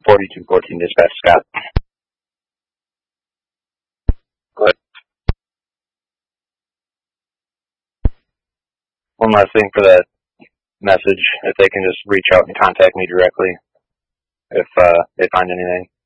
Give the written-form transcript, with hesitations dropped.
4214 dispatch, Scott. Go ahead. One last thing for that message, if they can just reach out and contact me directly if they find anything.